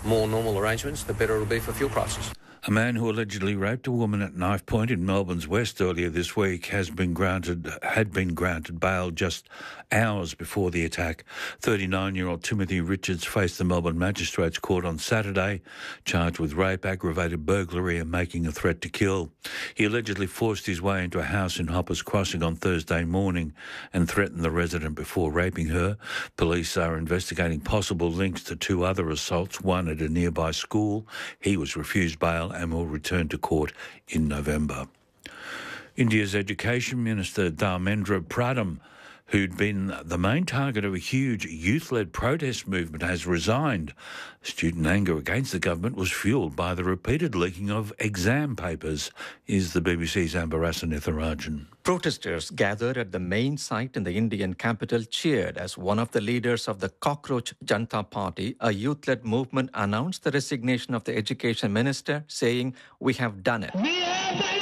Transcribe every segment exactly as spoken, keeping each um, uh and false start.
more normal arrangements, the better it'll be for fuel prices. A man who allegedly raped a woman at knife point in Melbourne's West earlier this week has been granted had been granted bail just hours before the attack. thirty-nine-year-old Timothy Richards faced the Melbourne Magistrates Court on Saturday, charged with rape, aggravated burglary and making a threat to kill. He allegedly forced his way into a house in Hoppers Crossing on Thursday morning and threatened the resident before raping her. Police are investigating possible links to two other assaults, one at a nearby school. He was refused bail and will return to court in November. India's Education Minister Dharmendra Pradhan, who'd been the main target of a huge youth-led protest movement, has resigned. Student anger against the government was fuelled by the repeated leaking of exam papers. Is the B B C's Amber Nitharajan. Protesters gathered at the main site in the Indian capital cheered as one of the leaders of the Cockroach Janata Party, a youth-led movement, announced the resignation of the education minister, saying, "We have done it." We have done it!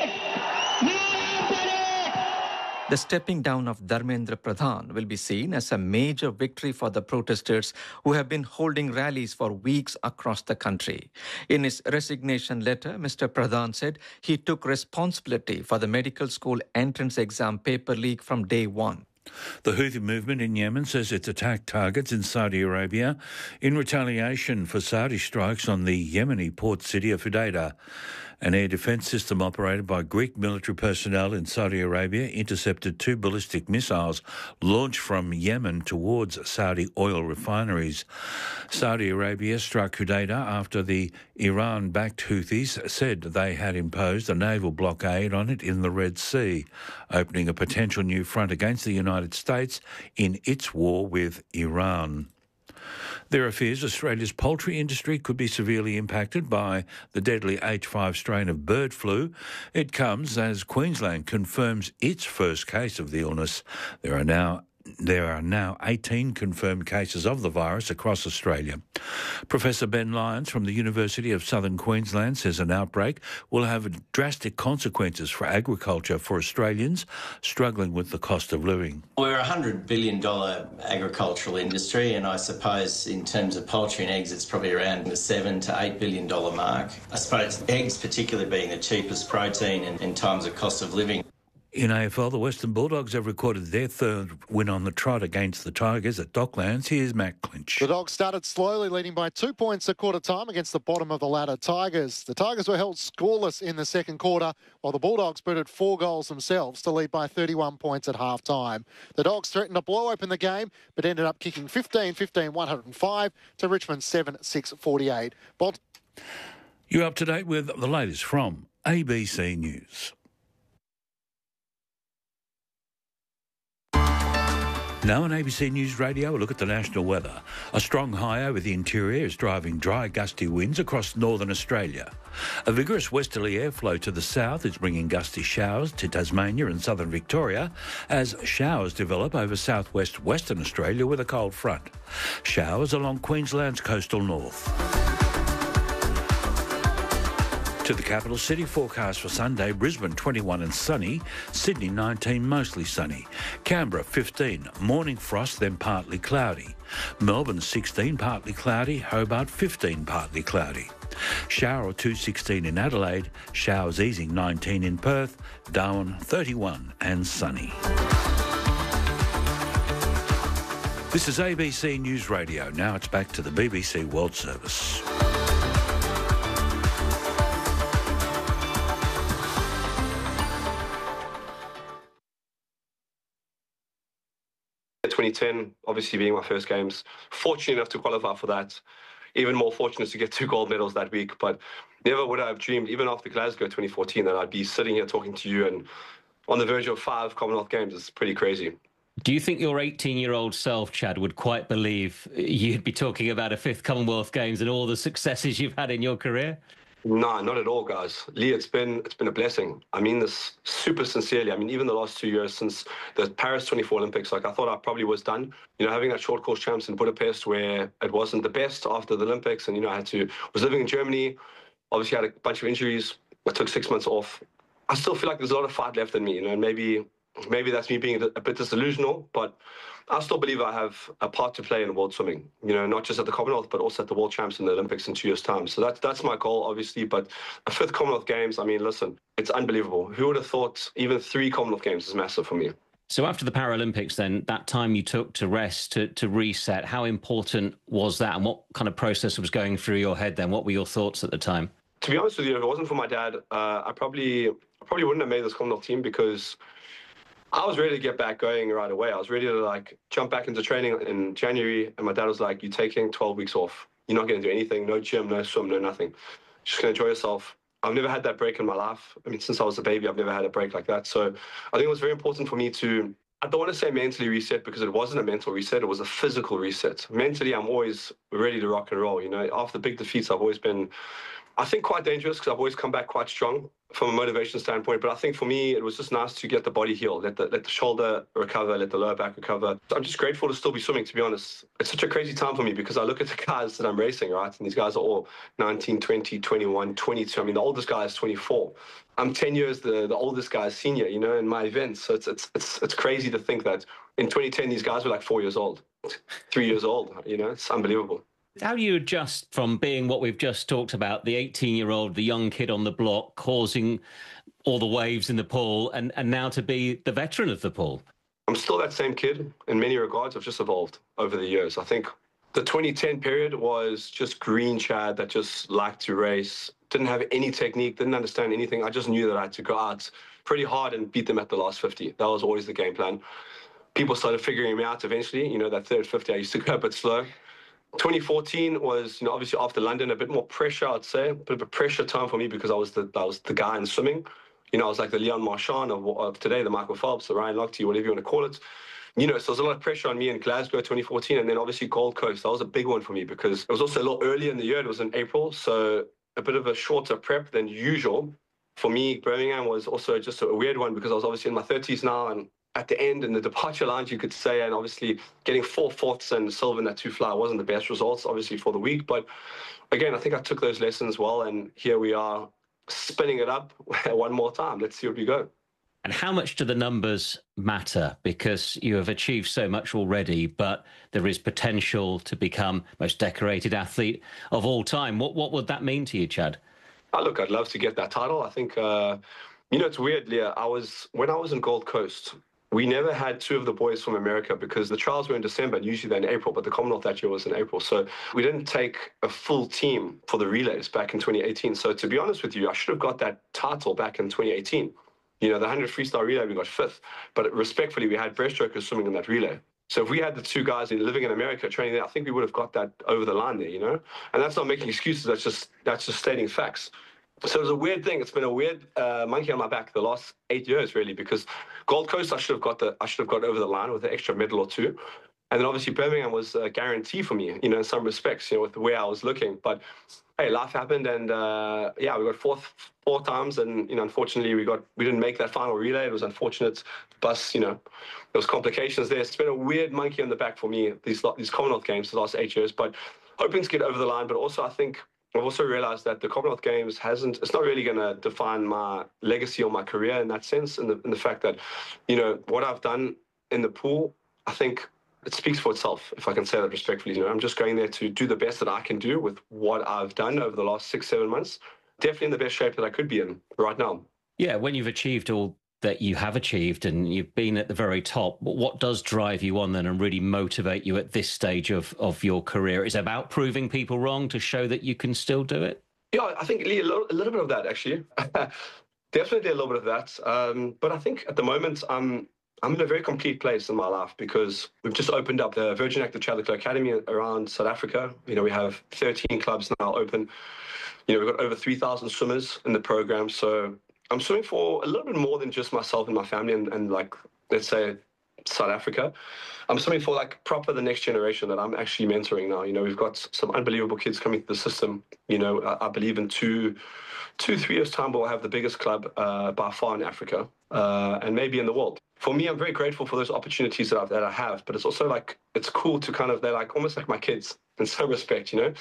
We have done it! The stepping down of Dharmendra Pradhan will be seen as a major victory for the protesters who have been holding rallies for weeks across the country. In his resignation letter, Mister Pradhan said he took responsibility for the medical school entrance exam paper leak from day one. The Houthi movement in Yemen says it's attacked targets in Saudi Arabia in retaliation for Saudi strikes on the Yemeni port city of Hodeidah. An air defence system operated by Greek military personnel in Saudi Arabia intercepted two ballistic missiles launched from Yemen towards Saudi oil refineries. Saudi Arabia struck Hodeidah after the Iran-backed Houthis said they had imposed a naval blockade on it in the Red Sea, opening a potential new front against the United States in its war with Iran. There are fears Australia's poultry industry could be severely impacted by the deadly H five strain of bird flu. It comes as Queensland confirms its first case of the illness. There are now There are now eighteen confirmed cases of the virus across Australia. Professor Ben Lyons from the University of Southern Queensland says an outbreak will have drastic consequences for agriculture for Australians struggling with the cost of living. We're a one hundred billion dollars agricultural industry, and I suppose in terms of poultry and eggs, it's probably around the seven to eight billion dollars mark. I suppose eggs particularly being the cheapest protein in, in times of cost of living. In A F L, the Western Bulldogs have recorded their third win on the trot against the Tigers at Docklands. Here's Matt Clinch. The Dogs started slowly, leading by two points at quarter time against the bottom of the ladder Tigers. The Tigers were held scoreless in the second quarter, while the Bulldogs booted four goals themselves to lead by thirty-one points at half time. The Dogs threatened to blow open the game, but ended up kicking fifteen fifteen one oh five to Richmond seven six forty-eight. Bolt- You're up to date with the latest from A B C News. Now on A B C News Radio, a look at the national weather. A strong high over the interior is driving dry, gusty winds across northern Australia. A vigorous westerly airflow to the south is bringing gusty showers to Tasmania and southern Victoria as showers develop over southwest Western Australia with a cold front. Showers along Queensland's coastal north. To the capital city, forecast for Sunday, Brisbane twenty-one and sunny, Sydney nineteen mostly sunny, Canberra fifteen, morning frost then partly cloudy, Melbourne sixteen partly cloudy, Hobart fifteen partly cloudy, shower or two sixteen in Adelaide, showers easing nineteen in Perth, Darwin thirty-one and sunny. This is A B C News Radio. Now it's back to the B B C World Service. twenty ten, obviously being my first games, fortunate enough to qualify for that. Even more fortunate to get two gold medals that week, but never would I have dreamed, even after Glasgow twenty fourteen, that I'd be sitting here talking to you and on the verge of five Commonwealth Games. It's pretty crazy. Do you think your eighteen-year-old self, Chad, would quite believe you'd be talking about a fifth Commonwealth Games and all the successes you've had in your career? No, not at all, guys. Lee, it's been it's been a blessing. I mean this super sincerely. I mean, even the last two years since the Paris twenty-four Olympics, like I thought I probably was done. You know, having that short course champs in Budapest where it wasn't the best after the Olympics, and you know, I had to was living in Germany. Obviously, had a bunch of injuries. I took six months off. I still feel like there's a lot of fight left in me, you know, and maybe maybe that's me being a bit disillusional, but I still believe I have a part to play in world swimming, you know, not just at the Commonwealth, but also at the World Champs and the Olympics in two years' time. So that's, that's my goal, obviously. But a fifth Commonwealth Games, I mean, listen, it's unbelievable. Who would have thought even three Commonwealth Games is massive for me? So after the Paralympics, then, that time you took to rest, to, to reset, how important was that? And what kind of process was going through your head then? What were your thoughts at the time? To be honest with you, if it wasn't for my dad, uh, I probably I probably wouldn't have made this Commonwealth team, because I was ready to get back going right away. I was ready to like jump back into training in January, and my dad was like, "You're taking twelve weeks off. You're not going to do anything. No gym, no swim, no nothing. Just going to enjoy yourself." I've never had that break in my life. I mean, since I was a baby, I've never had a break like that. So I think it was very important for me to, I don't want to say mentally reset, because it wasn't a mental reset. It was a physical reset. Mentally, I'm always ready to rock and roll. You know, after big defeats, I've always been, I think, quite dangerous, because I've always come back quite strong from a motivation standpoint. But I think for me, it was just nice to get the body healed, let the, let the shoulder recover, let the lower back recover. I'm just grateful to still be swimming, to be honest. It's such a crazy time for me, because I look at the guys that I'm racing, right? And these guys are all nineteen, twenty, twenty-one, twenty-two. I mean, the oldest guy is twenty-four. I'm ten years the, the oldest guy is senior, you know, in my events. So it's, it's, it's, it's crazy to think that in twenty ten, these guys were like four years old, three years old, you know, it's unbelievable. How do you adjust from being what we've just talked about, the eighteen-year-old, the young kid on the block, causing all the waves in the pool, and, and now to be the veteran of the pool? I'm still that same kid in many regards. I've just evolved over the years. I think the twenty ten period was just green Chad that just liked to race, didn't have any technique, didn't understand anything. I just knew that I had to go out pretty hard and beat them at the last fifty. That was always the game plan. People started figuring me out eventually. You know, that third fifty, I used to go a bit slow. twenty fourteen was, you know, obviously after London, a bit more pressure, I'd say, a bit of a pressure time for me, because I was the I was the guy in swimming. You know, I was like the Leon Marchand of, of today, the Michael Phelps, the Ryan Lochte, whatever you want to call it. You know, so there was a lot of pressure on me in Glasgow twenty fourteen, and then obviously Gold Coast. That was a big one for me, because it was also a little earlier in the year. It was in April, so a bit of a shorter prep than usual. For me, Birmingham was also just a weird one, because I was obviously in my thirties now, and at the end in the departure lounge, you could say, and obviously getting four fourths and silver in that two fly wasn't the best results, obviously, for the week. But again, I think I took those lessons well, and here we are spinning it up one more time. Let's see where we go. And how much do the numbers matter? Because you have achieved so much already, but there is potential to become most decorated athlete of all time. What what would that mean to you, Chad? Oh, look, I'd love to get that title. I think, uh, you know, it's weird, Leah. I was, when I was in Gold Coast, we never had two of the boys from America, because the trials were in December, and usually they're in April, but the Commonwealth that year was in April. So we didn't take a full team for the relays back in twenty eighteen. So to be honest with you, I should have got that title back in twenty eighteen. You know, the one hundred freestyle relay, we got fifth. But respectfully, we had breaststrokers swimming in that relay. So if we had the two guys living in America training there, I think we would have got that over the line there, you know? And that's not making excuses. That's just that's just stating facts. So it was a weird thing. It's been a weird uh, monkey on my back the last eight years, really, because Gold Coast, I should have got the I should have got over the line with an extra medal or two. And then obviously Birmingham was a guarantee for me, you know, in some respects, you know, with the way I was looking. But hey, life happened, and uh, yeah, we got fourth four times, and you know, unfortunately, we got we didn't make that final relay. It was unfortunate, but you know, there was complications there. It's been a weird monkey on the back for me these these Commonwealth Games the last eight years. But hoping to get over the line. But also, I think I've also realized that the Commonwealth Games hasn't, it's not really going to define my legacy or my career in that sense, in the, in the fact that, you know, what I've done in the pool, I think it speaks for itself, if I can say that respectfully. You know, I'm just going there to do the best that I can do with what I've done over the last six, seven months. Definitely in the best shape that I could be in right now. Yeah, when you've achieved all that you have achieved and you've been at the very top, what does drive you on then and really motivate you at this stage of, of your career? Is it about proving people wrong to show that you can still do it? Yeah, I think, Lee, a little, a little bit of that, actually. Definitely a little bit of that. Um, but I think at the moment, I'm, I'm in a very complete place in my life, because we've just opened up the Virgin Active Triathlon Academy around South Africa. You know, we have thirteen clubs now open. You know, we've got over three thousand swimmers in the program. So I'm swimming for a little bit more than just myself and my family and, and like, let's say, South Africa. I'm swimming for like proper the next generation that I'm actually mentoring now. You know, we've got some unbelievable kids coming through the system. You know, I, I believe in two, two, three years' time, we'll have the biggest club uh, by far in Africa uh, and maybe in the world. For me, I'm very grateful for those opportunities that, I've, that I have, but it's also like, it's cool to kind of, they're like almost like my kids in some respect, you know?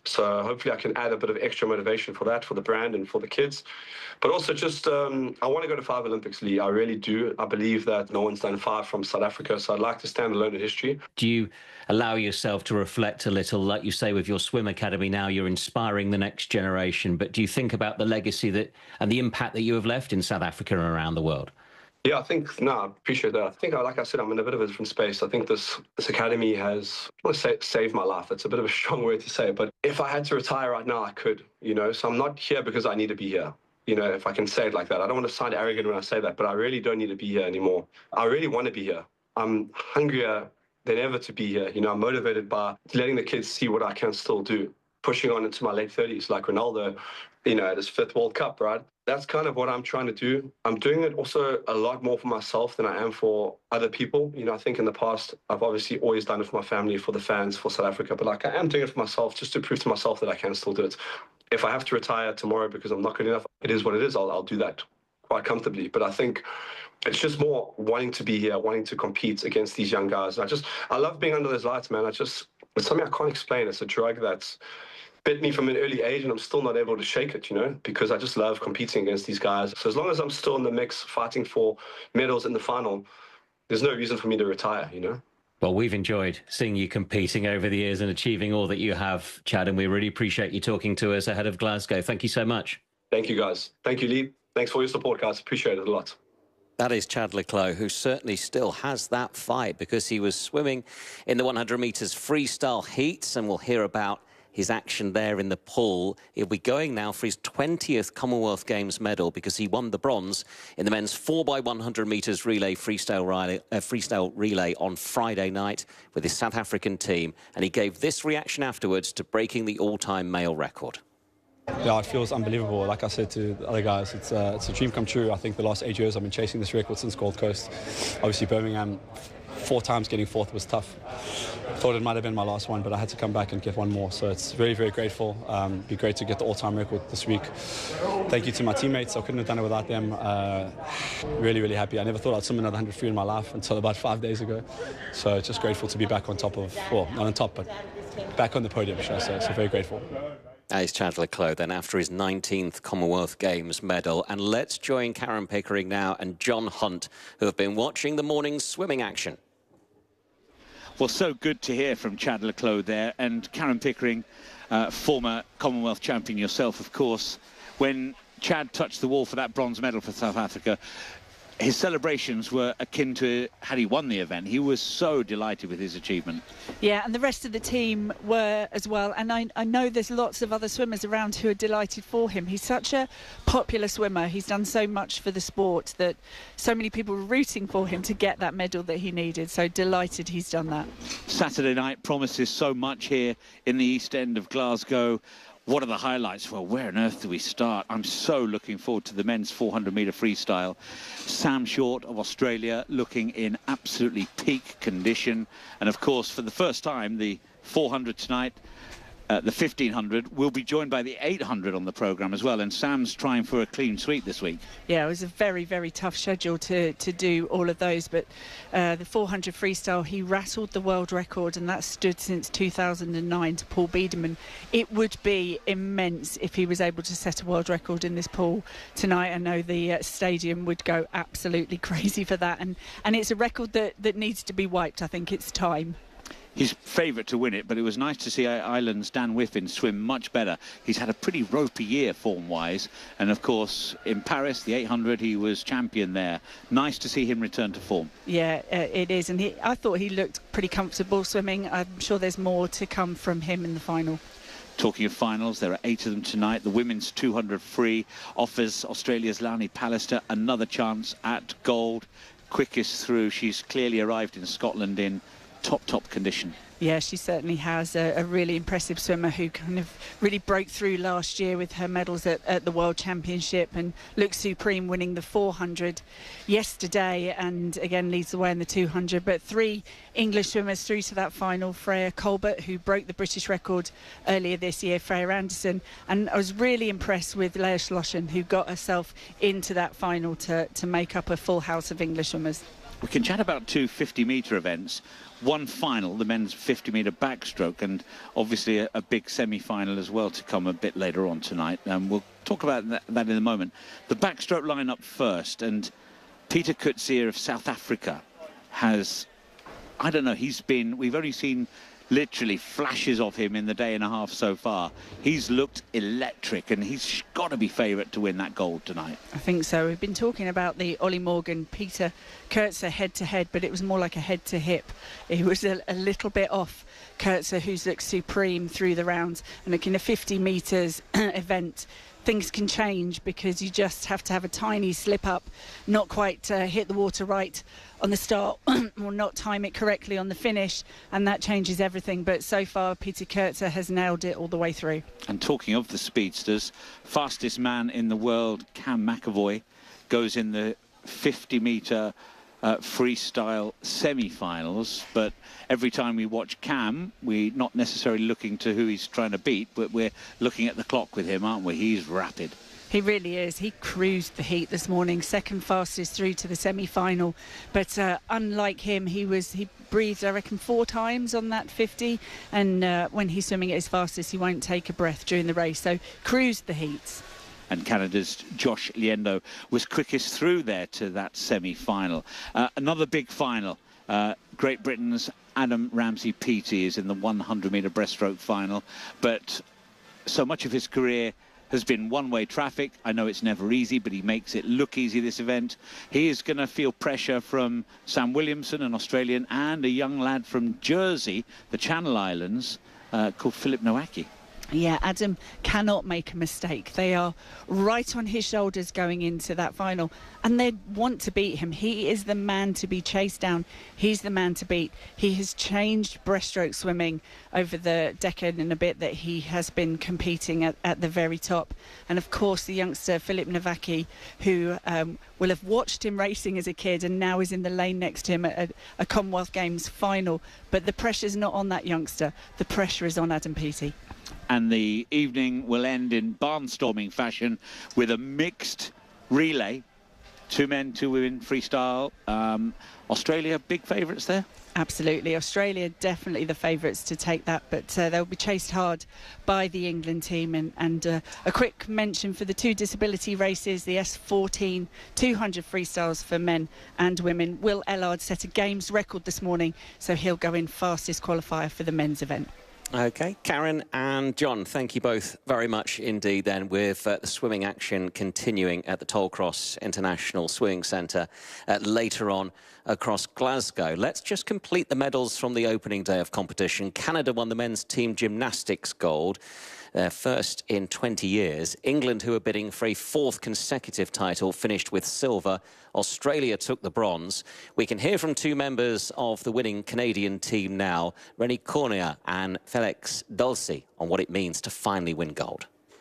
So hopefully I can add a bit of extra motivation for that, for the brand and for the kids. But also just, um, I want to go to five Olympics, Lee. I really do. I believe that no one's done five from South Africa, so I'd like to stand alone in history. Do you allow yourself to reflect a little, like you say with your swim academy now, you're inspiring the next generation, but do you think about the legacy that and the impact that you have left in South Africa and around the world? Yeah, I think, no, I appreciate that. I think, like I said, I'm in a bit of a different space. I think this this academy has, I want to say, saved my life. It's a bit of a strong word to say, but if I had to retire right now, I could, you know. So I'm not here because I need to be here, you know, if I can say it like that. I don't want to sound arrogant when I say that, but I really don't need to be here anymore. I really want to be here. I'm hungrier than ever to be here. You know, I'm motivated by letting the kids see what I can still do, pushing on into my late thirties, like Ronaldo, you know, at his fifth World Cup, right? That's kind of what I'm trying to do. I'm doing it also a lot more for myself than I am for other people. You know, I think in the past, I've obviously always done it for my family, for the fans, for South Africa, but like I am doing it for myself just to prove to myself that I can still do it. If I have to retire tomorrow because I'm not good enough, it is what it is. I'll, I'll do that quite comfortably. But I think it's just more wanting to be here, wanting to compete against these young guys. I just, I love being under those lights, man. I just, it's something I can't explain. It's a drug that's bit me from an early age, and I'm still not able to shake it, you know, because I just love competing against these guys. So as long as I'm still in the mix, fighting for medals in the final, there's no reason for me to retire, you know. Well, we've enjoyed seeing you competing over the years and achieving all that you have, Chad, and we really appreciate you talking to us ahead of Glasgow. Thank you so much. Thank you, guys. Thank you, Lee. Thanks for your support, guys. Appreciate it a lot. That is Chad le Clos, who certainly still has that fight because he was swimming in the one hundred metres freestyle heats, and we'll hear about his action there in the pool. He'll be going now for his twentieth Commonwealth Games medal because he won the bronze in the men's four by one hundred metres relay freestyle relay, uh, freestyle relay on Friday night with his South African team. And he gave this reaction afterwards to breaking the all-time male record. Yeah, it feels unbelievable. Like I said to the other guys, it's, uh, it's a dream come true. I think the last eight years I've been chasing this record since Gold Coast. Obviously Birmingham, four times getting fourth was tough. Thought it might have been my last one, but I had to come back and get one more. So it's very, very grateful. Um, be great to get the all-time record this week. Thank you to my teammates. I couldn't have done it without them. Uh, really, really happy. I never thought I'd swim another one hundred free in my life until about five days ago. So just grateful to be back on top of, well, not on top, but back on the podium, should I say. So very grateful. That is Chad le Clos then after his nineteenth Commonwealth Games medal. And let's join Karen Pickering now and John Hunt, who have been watching the morning's swimming action. Well, so good to hear from Chad le Clos there. And Karen Pickering, uh, former Commonwealth champion yourself, of course. When Chad touched the wall for that bronze medal for South Africa, his celebrations were akin to had he won the event. He was so delighted with his achievement. Yeah, and the rest of the team were as well. And I, I know there's lots of other swimmers around who are delighted for him. He's such a popular swimmer. He's done so much for the sport that so many people were rooting for him to get that medal that he needed. So delighted he's done that. Saturday night promises so much here in the East End of Glasgow. What are the highlights? Well, where on earth do we start? I'm so looking forward to the men's four hundred metre freestyle. Sam Short of Australia looking in absolutely peak condition. And of course, for the first time, the four hundred tonight, uh, the fifteen hundred, will be joined by the eight hundred on the programme as well. And Sam's trying for a clean sweep this week. Yeah, it was a very, very tough schedule to, to do all of those. But uh, the four hundred freestyle, he rattled the world record, and that stood since two thousand nine to Paul Biedermann. It would be immense if he was able to set a world record in this pool tonight. I know the uh, stadium would go absolutely crazy for that. And, and it's a record that, that needs to be wiped. I think it's time. He's favourite to win it, but it was nice to see Ireland's Dan Whiffin swim much better. He's had a pretty ropey year form-wise, and of course in Paris, the eight hundred, he was champion there. Nice to see him return to form. Yeah, uh, it is, and he, I thought he looked pretty comfortable swimming. I'm sure there's more to come from him in the final. Talking of finals, there are eight of them tonight. The women's two hundred free offers Australia's Launi Pallister another chance at gold. Quickest through. She's clearly arrived in Scotland in top, top condition. Yeah, she certainly has. A, a really impressive swimmer who kind of really broke through last year with her medals at, at the World Championship and looked supreme winning the four hundred yesterday, and again leads the way in the two hundred. But three English swimmers through to that final. Freya Colbert, who broke the British record earlier this year, Freya Anderson, and I was really impressed with Leah Schlossen, who got herself into that final to, to make up a full house of English swimmers. we can chat about two fifty metre events. One final, the men's fifty metre backstroke, and obviously a, a big semi-final as well to come a bit later on tonight. Um, we'll talk about that, that in a moment. The backstroke line up first, and Peter Coetzee of South Africa has, I don't know, he's been, we've only seen literally flashes of him in the day and a half so far. He's looked electric, and he's got to be favourite to win that gold tonight. I think so. We've been talking about the Ollie Morgan, Peter Coetzee head-to-head, but it was more like a head-to-hip. It was a, a little bit off Coetzee, who's looked supreme through the rounds. And look, in a fifty metres event, things can change because you just have to have a tiny slip-up, not quite uh, hit the water right on the start or not time it correctly on the finish, and that changes everything. But so far, Peter Coetzee has nailed it all the way through. And talking of the speedsters, fastest man in the world, Cam McAvoy, goes in the fifty metre uh, freestyle semi-finals. But every time we watch Cam, we're not necessarily looking to who he's trying to beat, but we're looking at the clock with him, aren't we? He's rapid. He really is. He cruised the heat this morning, second fastest through to the semi-final. But uh, unlike him, he was he breathed, I reckon, four times on that fifty. And uh, when he's swimming at his fastest, he won't take a breath during the race. So cruised the heats. And Canada's Josh Liendo was quickest through there to that semi-final. Uh, another big final. Uh, Great Britain's Adam Ramsey-Peaty is in the one hundred metre breaststroke final. But so much of his career has been one-way traffic. I know it's never easy, but he makes it look easy this event. He is going to feel pressure from Sam Williamson, an Australian, and a young lad from Jersey, the Channel Islands, uh, called Philip Nowacki. Yeah, Adam cannot make a mistake. They are right on his shoulders going into that final, and they want to beat him. He is the man to be chased down. He's the man to beat. He has changed breaststroke swimming over the decade and a bit that he has been competing at, at the very top. And of course, the youngster Philip Nowacki, who um, will have watched him racing as a kid and now is in the lane next to him at a, a Commonwealth Games final. But the pressure's not on that youngster. The pressure is on Adam Peaty. And the evening will end in barnstorming fashion with a mixed relay. Two men, two women, freestyle. Um, Australia, big favourites there? Absolutely. Australia, definitely the favourites to take that, but uh, they'll be chased hard by the England team. And, and uh, a quick mention for the two disability races, the S fourteen two hundred freestyles for men and women. Will Ellard set a Games record this morning, so he'll go in fastest qualifier for the men's event. OK, Karen and John, thank you both very much indeed then, with uh, the swimming action continuing at the Tollcross International Swimming Centre uh, later on across Glasgow. Let's just complete the medals from the opening day of competition. Canada won the men's team gymnastics gold, their first in twenty years. England, who are bidding for a fourth consecutive title, finished with silver. Australia took the bronze. We can hear from two members of the winning Canadian team now, Rennie Cornier and Felix Dulcie, on what it means to finally win gold.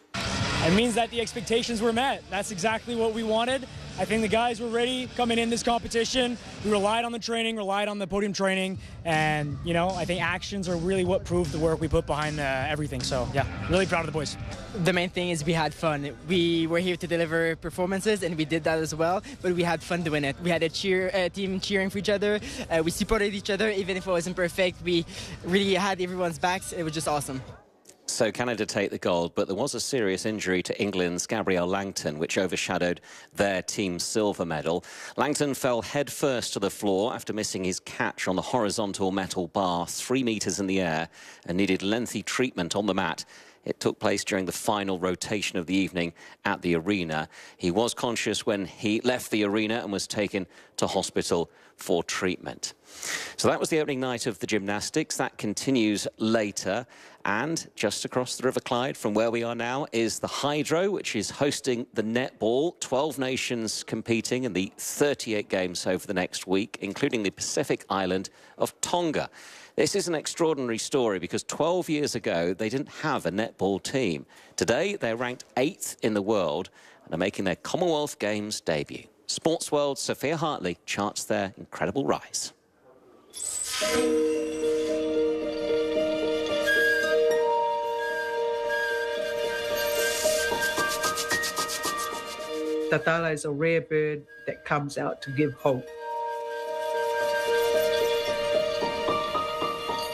It means that the expectations were met. That's exactly what we wanted. I think the guys were ready coming in this competition. We relied on the training, relied on the podium training, and, you know, I think actions are really what proved the work we put behind uh, everything. So, yeah, really proud of the boys. The main thing is we had fun. We were here to deliver performances, and we did that as well, but we had fun doing it. We had a cheer uh, team cheering for each other. Uh, we supported each other, even if it wasn't perfect. We really had everyone's backs. It was just awesome. So Canada take the gold, but there was a serious injury to England's Gabrielle Langton, which overshadowed their team's silver medal. Langton fell headfirst to the floor after missing his catch on the horizontal metal bar three metres in the air and needed lengthy treatment on the mat. It took place during the final rotation of the evening at the arena. He was conscious when he left the arena and was taken to hospital for treatment. So that was the opening night of the gymnastics. That continues later. And just across the River Clyde from where we are now is the Hydro, which is hosting the netball. twelve nations competing in the thirty-eight games over the next week, including the Pacific island of Tonga. This is an extraordinary story because twelve years ago, they didn't have a netball team. Today, they're ranked eighth in the world and are making their Commonwealth Games debut. Sports World's Sophia Hartley charts their incredible rise. Tatala is a rare bird that comes out to give hope.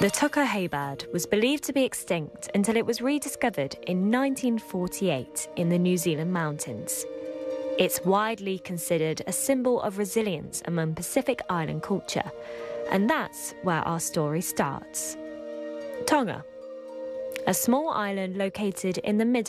The tucker haybird was believed to be extinct until it was rediscovered in nineteen forty-eight in the New Zealand mountains. It's widely considered a symbol of resilience among Pacific Island culture, and that's where our story starts. Tonga, a small island located in the middle